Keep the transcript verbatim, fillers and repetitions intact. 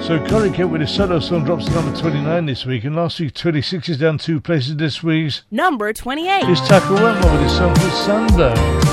So Corey Kent with his solo song drops to number twenty-nine this week, and last week twenty-six is down two places this week. Number twenty-eight. It's Taka Wema with his song called Sunburn.